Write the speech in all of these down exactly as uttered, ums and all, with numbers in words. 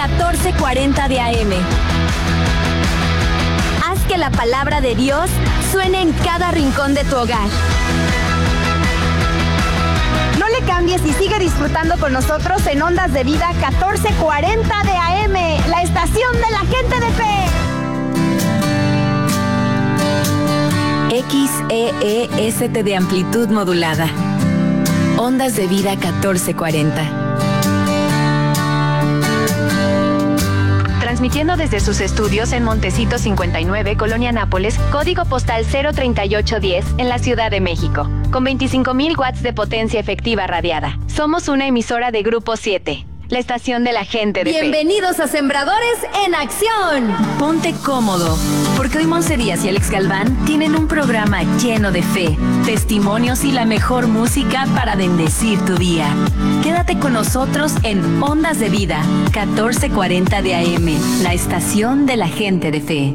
catorce cuarenta de A M. Haz que la palabra de Dios suene en cada rincón de tu hogar. No le cambies y sigue disfrutando con nosotros en Ondas de Vida catorce cuarenta de A M, la estación de la gente de fe. X E E S T de amplitud modulada. Ondas de Vida catorce cuarenta. Transmitiendo desde sus estudios en Montecito cincuenta y nueve, Colonia Nápoles, código postal cero treinta y ocho diez, en la Ciudad de México, con veinticinco mil watts de potencia efectiva radiada. Somos una emisora de Grupo siete, la estación de la gente de fe. Bienvenidos a Sembradores en Acción. Ponte cómodo, porque hoy Monse Díaz y Alex Galván tienen un programa lleno de fe, testimonios y la mejor música para bendecir tu día. Quédate con nosotros en Ondas de Vida, catorce cuarenta de A M, la estación de la gente de fe.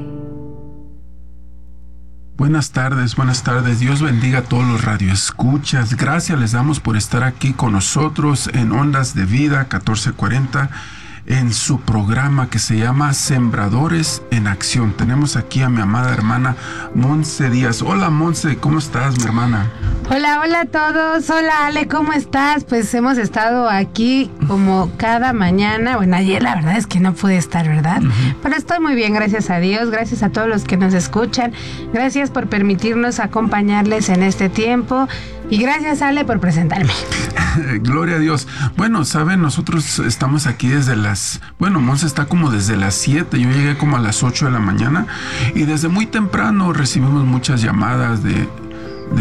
Buenas tardes, buenas tardes. Dios bendiga a todos los radioescuchas. Gracias les damos por estar aquí con nosotros en Ondas de Vida catorce cuarenta, en su programa que se llama Sembradores en Acción. Tenemos aquí a mi amada hermana Monse Díaz. Hola Monse, ¿cómo estás, mi hermana? Hola, hola a todos. Hola Ale, ¿cómo estás? Pues hemos estado aquí como cada mañana. Bueno, ayer la verdad es que no pude estar, ¿verdad? Uh-huh. Pero estoy muy bien, gracias a Dios. Gracias a todos los que nos escuchan. Gracias por permitirnos acompañarles en este tiempo. Y gracias, Ale, por presentarme. Gloria a Dios. Bueno, saben, nosotros estamos aquí desde las... Bueno, Monse está como desde las siete. Yo llegué como a las ocho de la mañana. Y desde muy temprano recibimos muchas llamadas de... de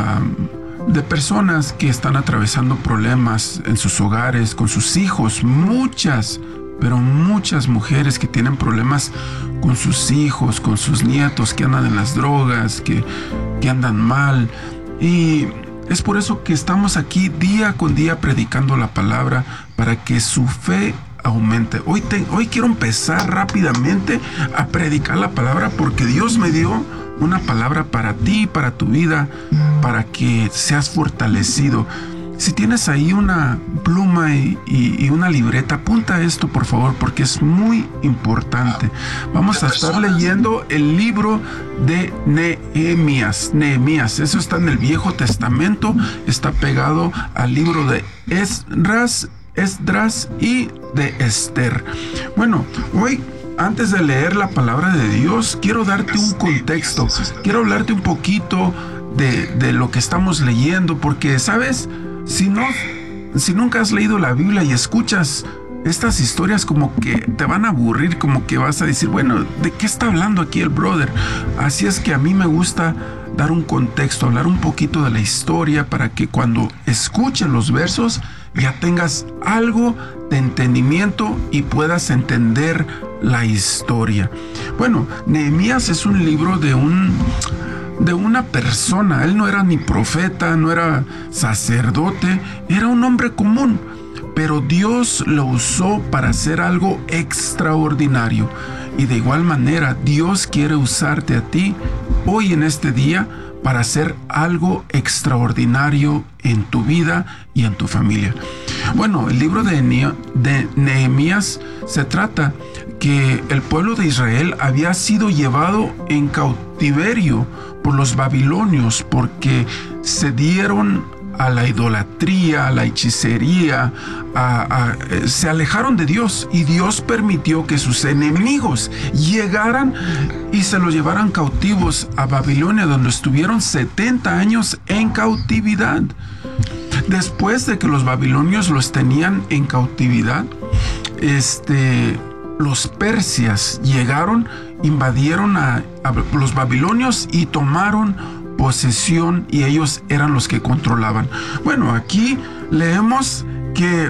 um, de personas que están atravesando problemas en sus hogares, con sus hijos. Muchas, pero muchas mujeres que tienen problemas con sus hijos, con sus nietos, que andan en las drogas, que, que andan mal. Y es por eso que estamos aquí día con día predicando la palabra para que su fe aumente. Hoy, te, hoy quiero empezar rápidamente a predicar la palabra porque Dios me dio una palabra para ti, para tu vida, para que seas fortalecido. Si tienes ahí una pluma y, y, y una libreta, apunta esto por favor porque es muy importante. Vamos a estar leyendo el libro de Nehemías. Nehemías, eso está en el Viejo Testamento, está pegado al libro de Esdras, Esdras y de Esther. Bueno, hoy, antes de leer la palabra de Dios, quiero darte un contexto, quiero hablarte un poquito de, de lo que estamos leyendo, porque, ¿sabes? Si no, si nunca has leído la Biblia y escuchas estas historias, como que te van a aburrir, como que vas a decir, bueno, ¿de qué está hablando aquí el brother? Así es que a mí me gusta dar un contexto, hablar un poquito de la historia para que cuando escuches los versos ya tengas algo de entendimiento y puedas entender la historia. Bueno, Nehemías es un libro de un... de una persona. Él no era ni profeta, no era sacerdote, era un hombre común, pero Dios lo usó para hacer algo extraordinario. Y de igual manera, Dios quiere usarte a ti hoy en este día para hacer algo extraordinario en tu vida y en tu familia. Bueno, el libro de, Ne- de Nehemías se trata que el pueblo de Israel había sido llevado en cautiverio por los babilonios porque se dieron a la idolatría, a la hechicería, a, a, se alejaron de Dios y Dios permitió que sus enemigos llegaran y se los llevaran cautivos a Babilonia, donde estuvieron setenta años en cautividad. Después de que los babilonios los tenían en cautividad, este, los persias llegaron, invadieron a, a los babilonios y tomaron posesión y ellos eran los que controlaban. Bueno, aquí leemos que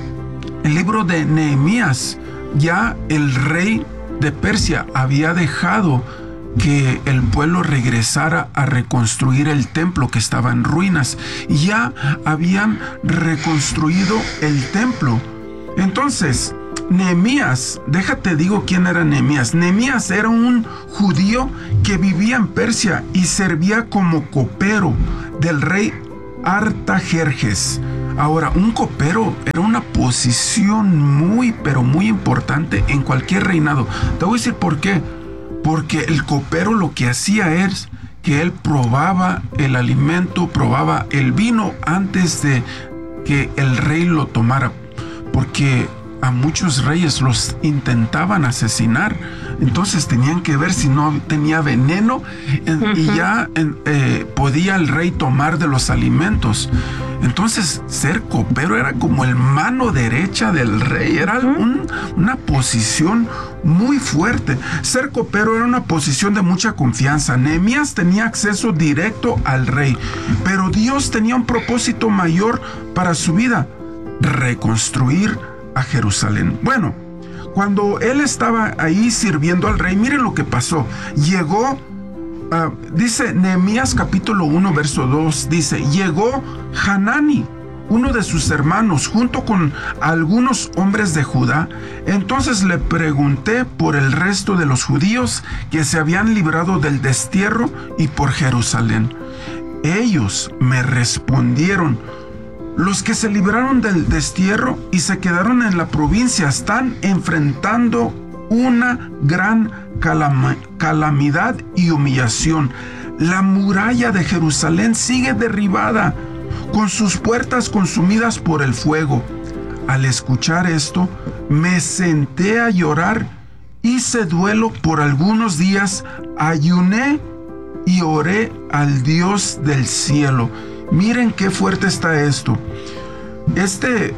el libro de Nehemías, ya el rey de Persia había dejado que el pueblo regresara a reconstruir el templo que estaba en ruinas. Ya habían reconstruido el templo. Entonces, Nehemías, déjate digo quién era Nehemías. Nehemías era un judío que vivía en Persia y servía como copero del rey Artajerjes. Ahora, un copero era una posición muy, pero muy importante en cualquier reinado. Te voy a decir por qué. Porque el copero lo que hacía es que él probaba el alimento, probaba el vino antes de que el rey lo tomara. Porque a muchos reyes los intentaban asesinar. Entonces tenían que ver si no tenía veneno en, uh-huh. y ya en, eh, podía el rey tomar de los alimentos. Entonces ser copero era como el mano derecha del rey, era uh-huh. un, una posición muy fuerte. Ser copero era una posición de mucha confianza. Nehemías tenía acceso directo al rey, pero Dios tenía un propósito mayor para su vida: reconstruir a Jerusalén. Bueno, cuando él estaba ahí sirviendo al rey, miren lo que pasó. Llegó, uh, dice Nehemías capítulo uno, verso dos, dice, llegó Hanani, uno de sus hermanos, junto con algunos hombres de Judá. Entonces le pregunté por el resto de los judíos que se habían librado del destierro y por Jerusalén. Ellos me respondieron: los que se libraron del destierro y se quedaron en la provincia están enfrentando una gran calam- calamidad y humillación. La muralla de Jerusalén sigue derribada, con sus puertas consumidas por el fuego. Al escuchar esto, me senté a llorar, hice duelo por algunos días, ayuné y oré al Dios del cielo. Miren qué fuerte está esto. Este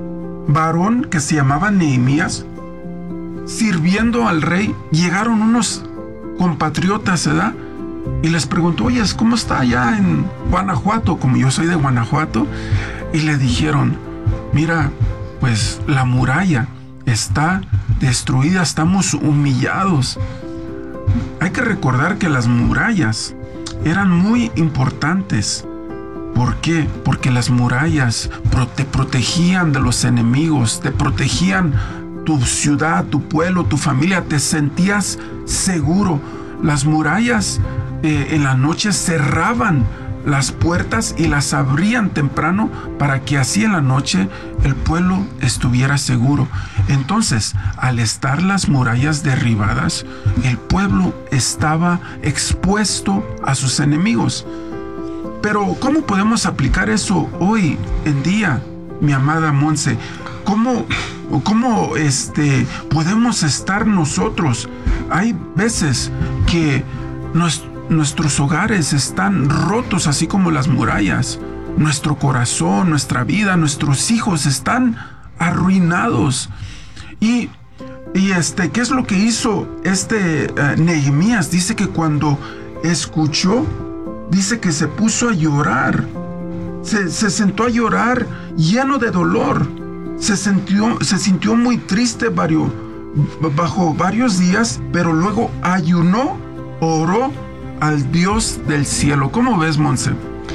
varón que se llamaba Nehemías, sirviendo al rey, llegaron unos compatriotas, ¿verdad? Y les preguntó: oye, ¿cómo está allá en Guanajuato? Como yo soy de Guanajuato. Y le dijeron: mira, pues la muralla está destruida, estamos humillados. Hay que recordar que las murallas eran muy importantes. ¿Por qué? Porque las murallas te protegían de los enemigos, te protegían tu ciudad, tu pueblo, tu familia, te sentías seguro. Las murallas eh, en la noche cerraban las puertas y las abrían temprano para que así en la noche el pueblo estuviera seguro. Entonces, al estar las murallas derribadas, el pueblo estaba expuesto a sus enemigos. Pero ¿cómo podemos aplicar eso hoy en día, mi amada Monse? ¿Cómo, cómo este, podemos estar nosotros? Hay veces que nos, nuestros hogares están rotos, así como las murallas. Nuestro corazón, nuestra vida, nuestros hijos están arruinados. Y, y este, ¿qué es lo que hizo este uh, Nehemías? Dice que cuando escuchó, dice que se puso a llorar, se, se sentó a llorar lleno de dolor, se sintió, se sintió muy triste varios, bajo varios días, pero luego ayunó, oró al Dios del cielo. ¿Cómo ves, Monse?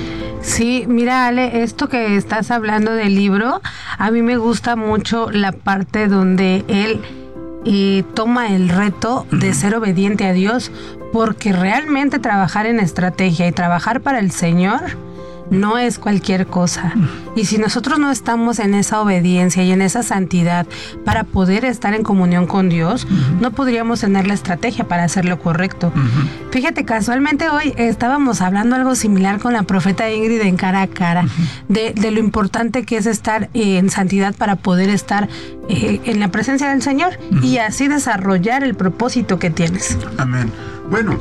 Sí, mira, Ale, esto que estás hablando del libro, a mí me gusta mucho la parte donde él eh, toma el reto de uh-huh. ser obediente a Dios, porque realmente trabajar en estrategia y trabajar para el Señor no es cualquier cosa. Y si nosotros no estamos en esa obediencia y en esa santidad para poder estar en comunión con Dios, uh-huh. no podríamos tener la estrategia para hacer lo correcto. Uh-huh. Fíjate, casualmente hoy estábamos hablando algo similar con la profeta Ingrid en Cara a Cara, uh-huh. de, de lo importante que es estar eh, en santidad para poder estar eh, en la presencia del Señor uh-huh. y así desarrollar el propósito que tienes. Amén. Bueno,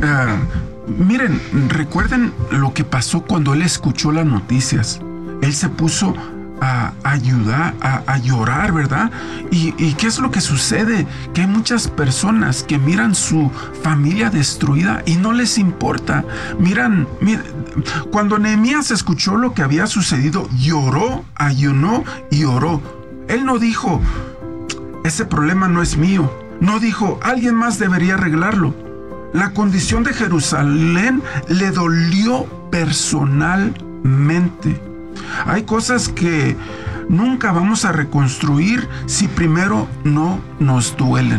uh, miren, recuerden lo que pasó cuando él escuchó las noticias. Él se puso a ayudar, a, a llorar, ¿verdad? Y, ¿Y qué es lo que sucede? Que hay muchas personas que miran su familia destruida y no les importa. Miran, miren, cuando Nehemías escuchó lo que había sucedido, lloró, ayunó y oró. Él no dijo: ese problema no es mío. No dijo: alguien más debería arreglarlo. La condición de Jerusalén le dolió personalmente. Hay cosas que nunca vamos a reconstruir si primero no nos duelen.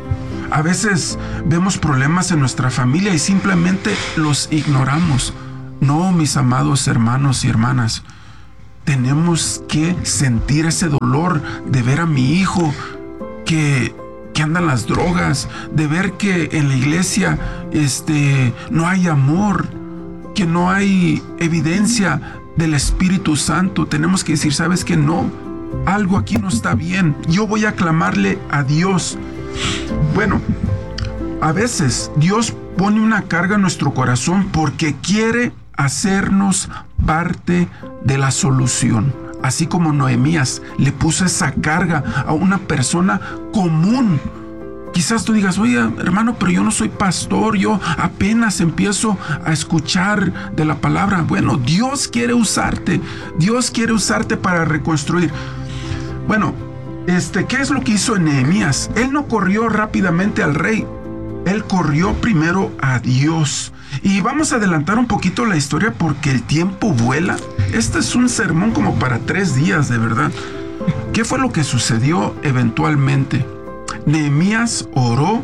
A veces vemos problemas en nuestra familia y simplemente los ignoramos. No, mis amados hermanos y hermanas, tenemos que sentir ese dolor de ver a mi hijo que, que anda en las drogas, de ver que en la iglesia este, no hay amor, que no hay evidencia del Espíritu Santo. Tenemos que decir, ¿sabes qué? No, algo aquí no está bien. Yo voy a clamarle a Dios. Bueno, a veces Dios pone una carga en nuestro corazón porque quiere hacernos parte de la solución. Así como Nehemías le puso esa carga a una persona común. Quizás tú digas, oye, hermano, pero yo no soy pastor, yo apenas empiezo a escuchar de la palabra. Bueno, Dios quiere usarte, Dios quiere usarte para reconstruir. Bueno, este, ¿qué es lo que hizo Nehemías? Él no corrió rápidamente al rey, él corrió primero a Dios. Y vamos a adelantar un poquito la historia porque el tiempo vuela. Este es un sermón como para tres días, de verdad. ¿Qué fue lo que sucedió eventualmente? Nehemías oró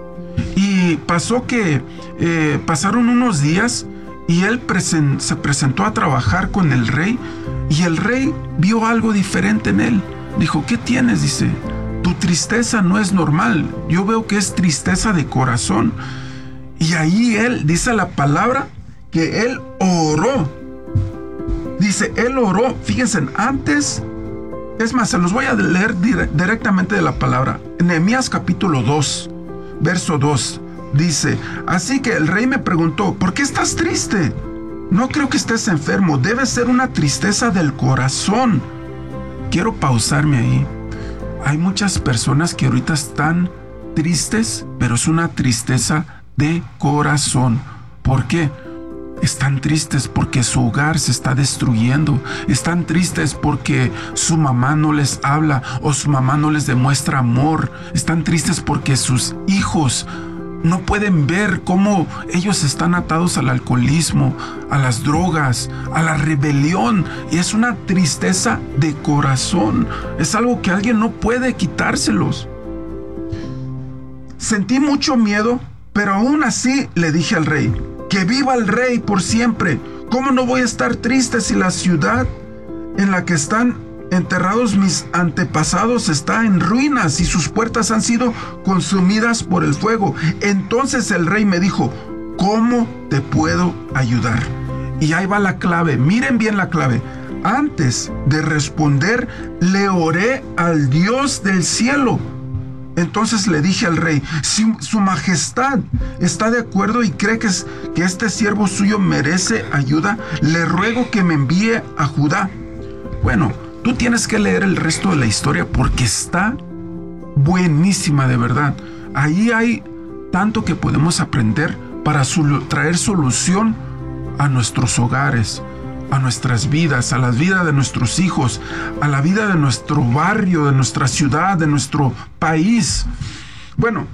y pasó que eh, pasaron unos días y él presen- se presentó a trabajar con el rey y el rey vio algo diferente en él. Dijo, ¿qué tienes? Dice, tu tristeza no es normal. Yo veo que es tristeza de corazón. Y ahí él, dice la palabra, que él oró. Dice, él oró. Fíjense, antes, es más, se los voy a leer dire- directamente de la palabra. En Nehemías capítulo dos, verso dos, dice, así que el rey me preguntó, ¿por qué estás triste? No creo que estés enfermo, debe ser una tristeza del corazón. Quiero pausarme ahí. Hay muchas personas que ahorita están tristes, pero es una tristeza de corazón. ¿Por qué? Están tristes porque su hogar se está destruyendo. Están tristes porque su mamá no les habla o su mamá no les demuestra amor. Están tristes porque sus hijos no pueden ver cómo ellos están atados al alcoholismo, a las drogas, a la rebelión. Y es una tristeza de corazón. Es algo que alguien no puede quitárselos. Sentí mucho miedo, pero aún así le dije al rey, que viva el rey por siempre. ¿Cómo no voy a estar triste si la ciudad en la que están enterrados mis antepasados está en ruinas y sus puertas han sido consumidas por el fuego? Entonces el rey me dijo, ¿cómo te puedo ayudar? Y ahí va la clave, miren bien la clave. Antes de responder, le oré al Dios del cielo. Entonces le dije al rey, si su majestad está de acuerdo y cree que, es, que este siervo suyo merece ayuda, le ruego que me envíe a Judá. Bueno, tú tienes que leer el resto de la historia porque está buenísima, de verdad. Ahí hay tanto que podemos aprender para sol- traer solución a nuestros hogares, a nuestras vidas, a la vida de nuestros hijos, a la vida de nuestro barrio, de nuestra ciudad, de nuestro país. Bueno,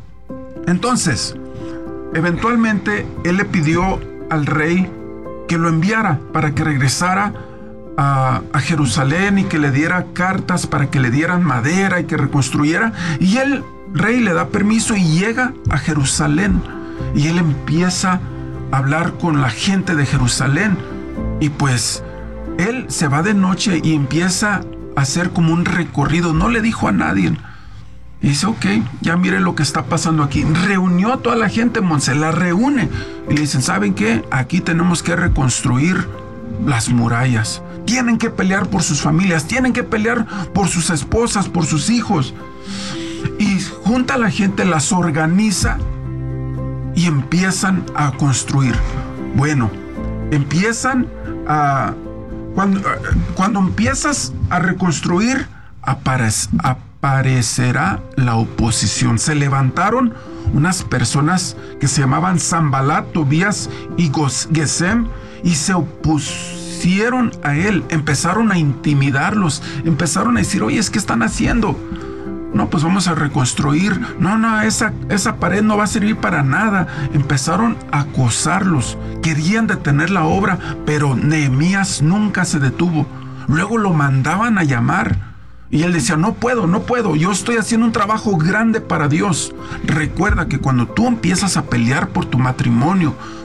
entonces, eventualmente él le pidió al rey que lo enviara para que regresara a, a Jerusalén y que le diera cartas para que le dieran madera y que reconstruyera. Y el rey le da permiso y llega a Jerusalén. Y él empieza a hablar con la gente de Jerusalén. Y pues él se va de noche y empieza a hacer como un recorrido. No le dijo a nadie. Y dice, ok, ya mire lo que está pasando aquí. Reunió a toda la gente, Monse, la reúne. Y le dicen, ¿saben qué? Aquí tenemos que reconstruir las murallas. Tienen que pelear por sus familias. Tienen que pelear por sus esposas, por sus hijos. Y junta a la gente, las organiza y empiezan a construir. Bueno, empiezan a... Cuando, cuando empiezas a reconstruir, aparece, aparecerá la oposición. Se levantaron unas personas que se llamaban Sanbalat, Tobías y Gesem y se opusieron a él. Empezaron a intimidarlos. Empezaron a decir, oye, ¿qué están haciendo? No, pues vamos a reconstruir. No, no, esa, esa pared no va a servir para nada. Empezaron a acosarlos. Querían detener la obra, pero Nehemías nunca se detuvo. Luego lo mandaban a llamar. Y él decía, no puedo, no puedo. Yo estoy haciendo un trabajo grande para Dios. Recuerda que cuando tú empiezas a pelear por tu matrimonio,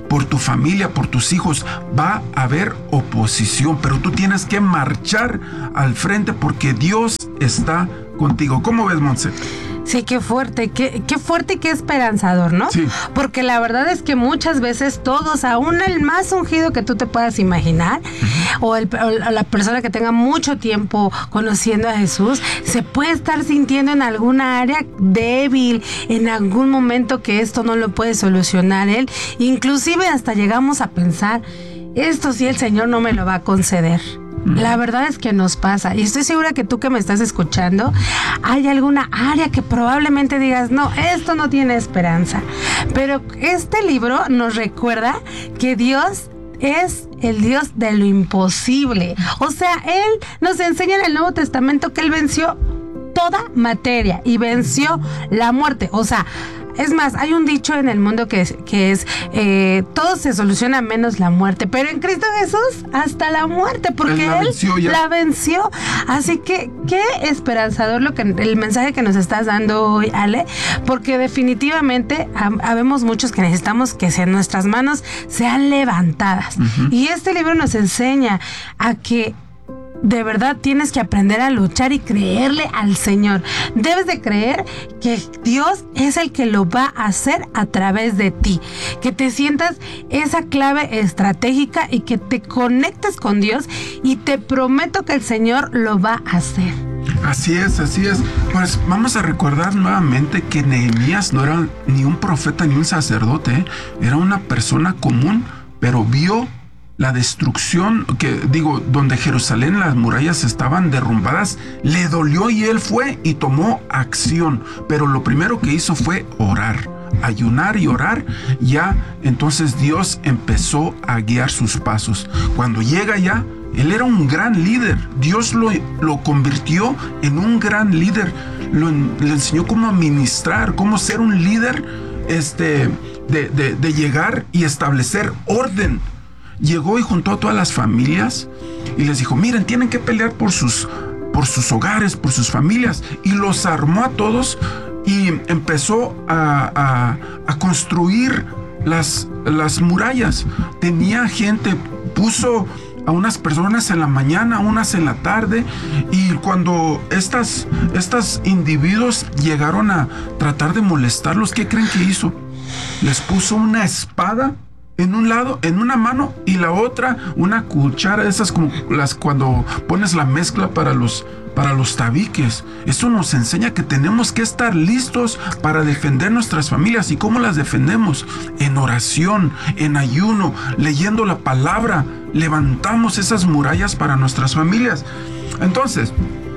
por tu familia, por tus hijos, va a haber oposición, pero tú tienes que marchar al frente porque Dios está contigo. ¿Cómo ves, Montse? Sí, qué fuerte, qué, qué fuerte y qué esperanzador, ¿no? Sí. Porque la verdad es que muchas veces todos, aún el más ungido que tú te puedas imaginar, uh-huh. o, el, o la persona que tenga mucho tiempo conociendo a Jesús, se puede estar sintiendo en alguna área débil, en algún momento que esto no lo puede solucionar él. Inclusive hasta llegamos a pensar, esto sí el Señor no me lo va a conceder. La verdad es que nos pasa, y estoy segura que tú que me estás escuchando, hay alguna área que probablemente digas, no, esto no tiene esperanza. Pero este libro nos recuerda que Dios es el Dios de lo imposible. O sea, Él nos enseña en el Nuevo Testamento que Él venció toda materia y venció la muerte. O sea, es más, hay un dicho en el mundo que es, que es eh, todo se soluciona menos la muerte, pero en Cristo Jesús hasta la muerte, porque Él, la, Él venció la venció. Así que qué esperanzador lo que el mensaje que nos estás dando hoy, Ale, porque definitivamente habemos muchos que necesitamos que sean, nuestras manos sean levantadas. Uh-huh. Y este libro nos enseña a que de verdad tienes que aprender a luchar y creerle al Señor. Debes de creer que Dios es el que lo va a hacer a través de ti. Que te sientas esa clave estratégica y que te conectes con Dios, y te prometo que el Señor lo va a hacer. Así es, así es. Pues vamos a recordar nuevamente que Nehemías no era ni un profeta ni un sacerdote, ¿eh? Era una persona común, pero vio la destrucción, que digo, donde Jerusalén, las murallas estaban derrumbadas, le dolió y él fue y tomó acción. Pero lo primero que hizo fue orar, ayunar y orar. Ya entonces Dios empezó a guiar sus pasos. Cuando llega ya, él era un gran líder. Dios lo, lo convirtió en un gran líder. Lo, le enseñó cómo administrar, cómo ser un líder, este, de, de, de llegar y establecer orden. Llegó y juntó a todas las familias y les dijo, miren, tienen que pelear por sus, por sus hogares, por sus familias. Y los armó a todos y empezó a, a, a construir las, las murallas. Tenía gente, puso a unas personas en la mañana, unas en la tarde, y cuando estas, estos individuos llegaron a tratar de molestarlos, ¿qué creen que hizo? Les puso una espada en un lado, en una mano, y la otra una cuchara, esas como las cuando pones la mezcla para los, para los tabiques. Eso nos enseña que tenemos que estar listos para defender nuestras familias. ¿Y cómo las defendemos? En oración, en ayuno, leyendo la palabra. Levantamos esas murallas para nuestras familias. Entonces,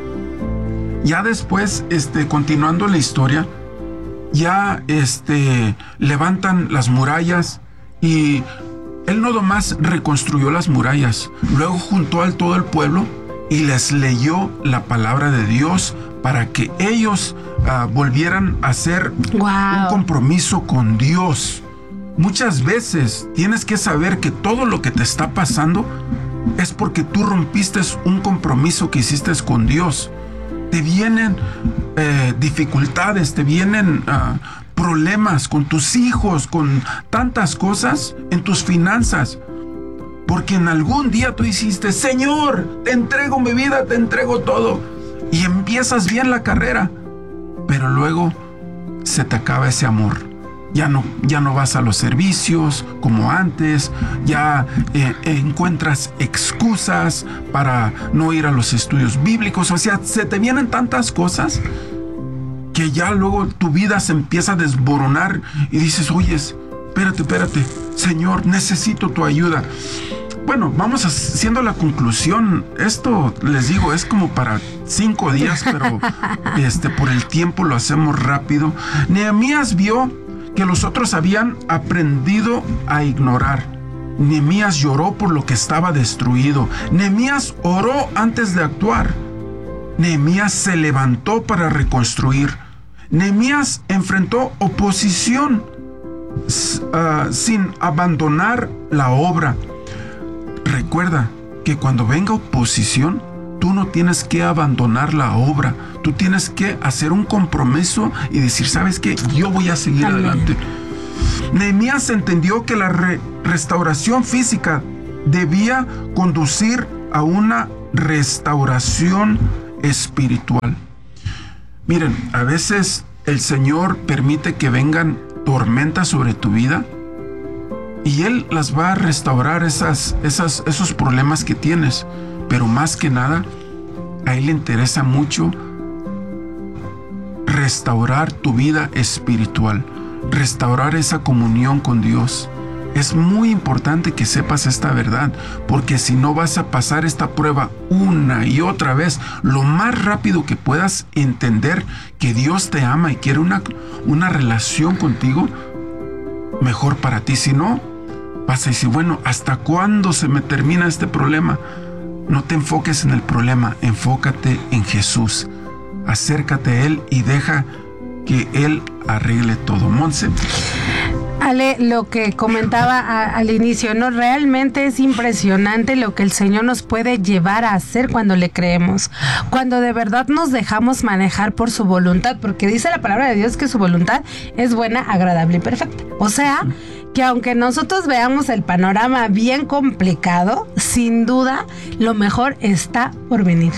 ya después, este, continuando la historia, ya este, levantan las murallas. Y él no nomás reconstruyó las murallas, luego juntó a todo el pueblo y les leyó la palabra de Dios para que ellos uh, volvieran a hacer wow. un compromiso con Dios. Muchas veces tienes que saber que todo lo que te está pasando es porque tú rompiste un compromiso que hiciste con Dios. Te vienen eh, dificultades, te vienen Uh, problemas con tus hijos, con tantas cosas, en tus finanzas, porque en algún día tú hiciste, Señor, te entrego mi vida, te entrego todo, y empiezas bien la carrera, pero luego se te acaba ese amor. Ya no, ya no vas a los servicios como antes, ya eh, encuentras excusas para no ir a los estudios bíblicos. O sea, se te vienen tantas cosas que ya luego tu vida se empieza a desboronar y dices, oye, espérate, espérate, Señor, necesito tu ayuda. Bueno, vamos haciendo la conclusión. Esto, les digo, es como para cinco días, pero este, por el tiempo lo hacemos rápido. Nehemías vio que los otros habían aprendido a ignorar. Nehemías lloró por lo que estaba destruido. Nehemías oró antes de actuar. Nehemías se levantó para reconstruir. Nehemías enfrentó oposición uh, sin abandonar la obra. Recuerda que cuando venga oposición, tú no tienes que abandonar la obra. Tú tienes que hacer un compromiso y decir, ¿sabes qué? Yo voy a seguir Amén. adelante. Nehemías entendió que la re- restauración física debía conducir a una restauración espiritual. Miren, a veces el Señor permite que vengan tormentas sobre tu vida y Él las va a restaurar, esas, esas, esos problemas que tienes. Pero más que nada, a Él le interesa mucho restaurar tu vida espiritual, restaurar esa comunión con Dios. Es muy importante que sepas esta verdad, porque si no vas a pasar esta prueba una y otra vez, lo más rápido que puedas entender que Dios te ama y quiere una, una relación contigo, mejor para ti. Si no, vas a decir, bueno, ¿hasta cuándo se me termina este problema? No te enfoques en el problema, enfócate en Jesús. Acércate a Él y deja que Él arregle todo. Monse. Ale, lo que comentaba a, al inicio, ¿no? Realmente es impresionante lo que el Señor nos puede llevar a hacer cuando le creemos, cuando de verdad nos dejamos manejar por su voluntad, porque dice la palabra de Dios que su voluntad es buena, agradable y perfecta. O sea, que aunque nosotros veamos el panorama bien complicado, sin duda lo mejor está por venir.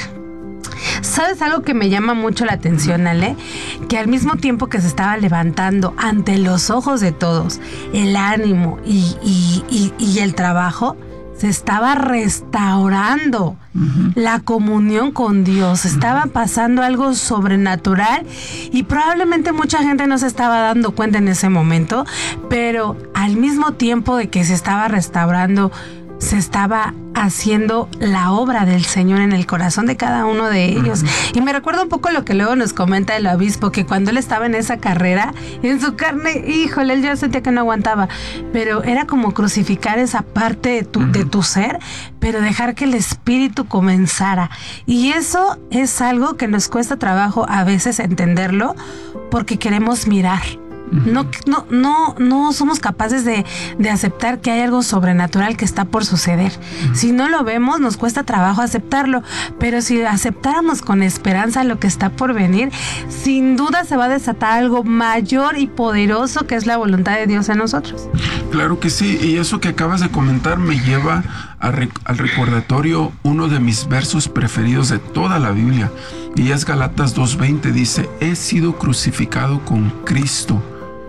¿Sabes algo que me llama mucho la atención, Ale? Que al mismo tiempo que se estaba levantando ante los ojos de todos el ánimo y, y, y, y el trabajo, se estaba restaurando uh-huh. la comunión con Dios. Estaba pasando algo sobrenatural y probablemente mucha gente no se estaba dando cuenta en ese momento, pero al mismo tiempo de que se estaba restaurando, se estaba haciendo la obra del Señor en el corazón de cada uno de ellos. Uh-huh. Y me recuerda un poco lo que luego nos comenta el obispo, que cuando él estaba en esa carrera, en su carne, híjole, él ya sentía que no aguantaba, pero era como crucificar esa parte de tu, uh-huh. de tu ser, pero dejar que el Espíritu comenzara. Y eso es algo que nos cuesta trabajo a veces entenderlo, porque queremos mirar. No, no, no, no somos capaces de, de aceptar que hay algo sobrenatural que está por suceder. Uh-huh. Si no lo vemos, nos cuesta trabajo aceptarlo, pero si aceptáramos con esperanza lo que está por venir, sin duda se va a desatar algo mayor y poderoso, que es la voluntad de Dios en nosotros. Claro que sí, y eso que acabas de comentar me lleva a rec- al recordatorio uno de mis versos preferidos de toda la Biblia, y es Galatas dos veinte. Dice: he sido crucificado con Cristo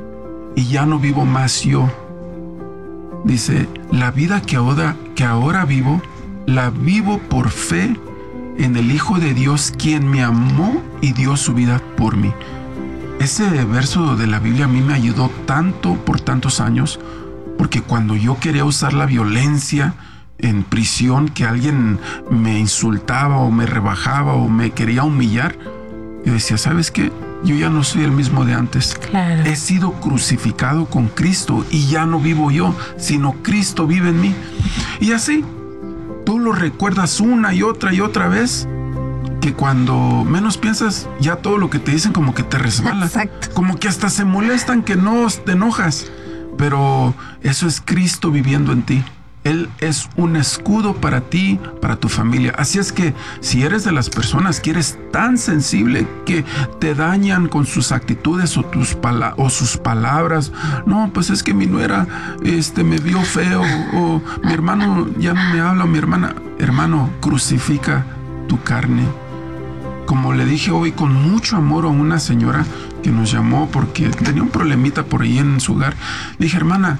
y ya no vivo más yo. Dice, la vida que ahora, que ahora vivo, la vivo por fe en el Hijo de Dios, quien me amó y dio su vida por mí. Ese verso de la Biblia a mí me ayudó tanto por tantos años, porque cuando yo quería usar la violencia en prisión, que alguien me insultaba o me rebajaba o me quería humillar, yo decía, ¿sabes qué? Yo ya no soy el mismo de antes. Claro. He sido crucificado con Cristo y ya no vivo yo, sino Cristo vive en mí. Y así, tú lo recuerdas una y otra y otra vez, que cuando menos piensas, ya todo lo que te dicen como que te resbala. Exacto. Como que hasta se molestan que no te enojas. Pero eso es Cristo viviendo en ti. Él es un escudo para ti, para tu familia. Así es que si eres de las personas que eres tan sensible que te dañan con sus actitudes o, tus pala- o sus palabras, no, pues es que mi nuera este, me vio feo, o mi hermano ya no me habla, o mi hermana, hermano, crucifica tu carne. Como le dije hoy con mucho amor a una señora que nos llamó porque tenía un problemita por ahí en su hogar, le dije, hermana,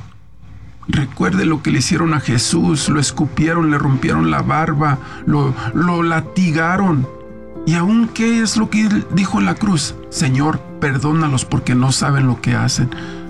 recuerde lo que le hicieron a Jesús, lo escupieron, le rompieron la barba, lo, lo latigaron. ¿Y aún qué es lo que él dijo en la cruz? Señor, perdónalos porque no saben lo que hacen.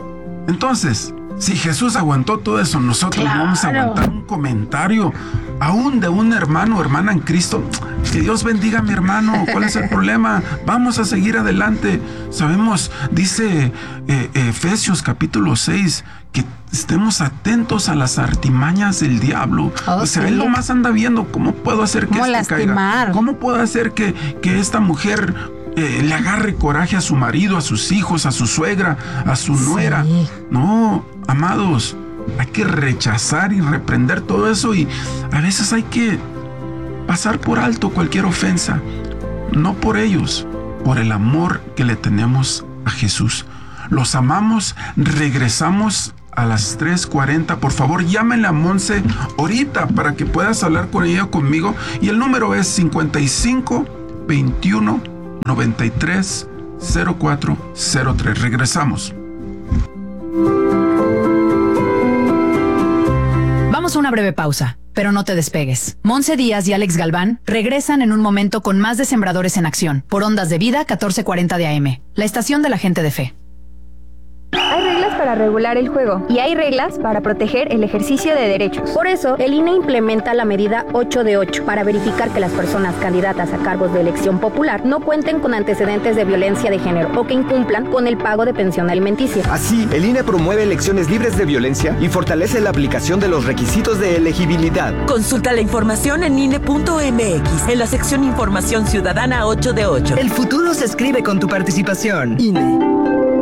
Entonces, si Jesús aguantó todo eso, nosotros claro. vamos a aguantar un comentario aún de un hermano o hermana en Cristo. Que Dios bendiga a mi hermano. ¿Cuál es el problema? Vamos a seguir adelante. Sabemos, dice eh, Efesios capítulo seis, que estemos atentos a las artimañas del diablo. Oh, o sea, sí. Él nomás anda viendo cómo puedo hacer que este caiga. ¿Cómo puedo hacer que, que esta mujer eh, le agarre coraje a su marido, a sus hijos, a su suegra, a su sí. nuera? No, amados, hay que rechazar y reprender todo eso, y a veces hay que pasar por alto cualquier ofensa. No por ellos, por el amor que le tenemos a Jesús. Los amamos. Regresamos a las tres cuarenta. Por favor, llámenle a Monse ahorita para que puedas hablar con ella o conmigo. Y el número es cincuenta y cinco, veintiuno, noventa y tres, cero cuatro cero tres. Regresamos. Vamos a una breve pausa, pero no te despegues. Monse Díaz y Alex Galván regresan en un momento con más de Sembradores en Acción, por Ondas de Vida catorce cuarenta de A M, la estación de la gente de fe. Hay reglas para regular el juego y hay reglas para proteger el ejercicio de derechos. Por eso, el I N E implementa la medida ocho de ocho para verificar que las personas candidatas a cargos de elección popular no cuenten con antecedentes de violencia de género o que incumplan con el pago de pensión alimenticia. Así, el I N E promueve elecciones libres de violencia y fortalece la aplicación de los requisitos de elegibilidad. Consulta la información en I N E punto M X, en la sección Información Ciudadana ocho de ocho. El futuro se escribe con tu participación. I N E.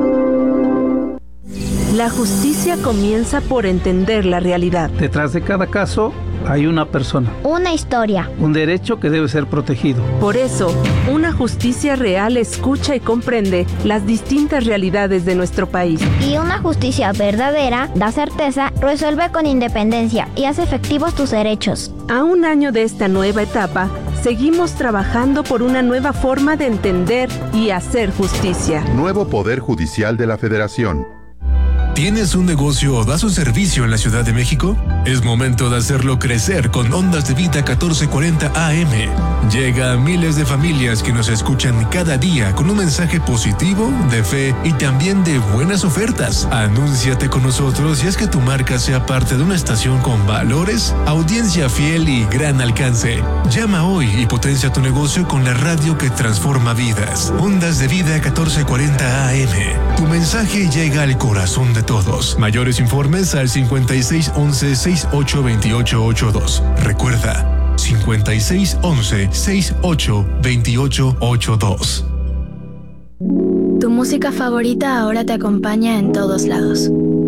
La justicia comienza por entender la realidad. Detrás de cada caso hay una persona. Una historia. Un derecho que debe ser protegido. Por eso, una justicia real escucha y comprende las distintas realidades de nuestro país. Y una justicia verdadera da certeza, resuelve con independencia y hace efectivos tus derechos. A un año de esta nueva etapa, seguimos trabajando por una nueva forma de entender y hacer justicia. Nuevo Poder Judicial de la Federación. ¿Tienes un negocio o das un servicio en la Ciudad de México? Es momento de hacerlo crecer con Ondas de Vida catorce cuarenta A M. Llega a miles de familias que nos escuchan cada día con un mensaje positivo, de fe y también de buenas ofertas. Anúnciate con nosotros y haz que tu marca sea parte de una estación con valores, audiencia fiel y gran alcance. Llama hoy y potencia tu negocio con la radio que transforma vidas. Ondas de Vida catorce cuarenta A M. Tu mensaje llega al corazón de todos. Mayores informes al cincuenta y seis once, sesenta y ocho veintiocho ochenta y dos. Recuerda, cincuenta y seis once, sesenta y ocho veintiocho ochenta y dos. Tu música favorita ahora te acompaña en todos lados.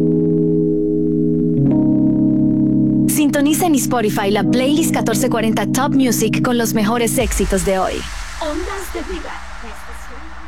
Sintoniza en Spotify la playlist catorce cuarenta Top Music con los mejores éxitos de hoy. Ondas de Vida.